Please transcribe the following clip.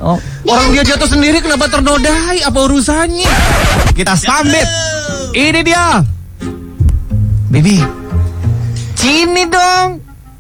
Oh, orang dia jatuh sendiri kenapa ternodai? Apa urusannya? Kita sambit. Ini dia. Baby, sini dong.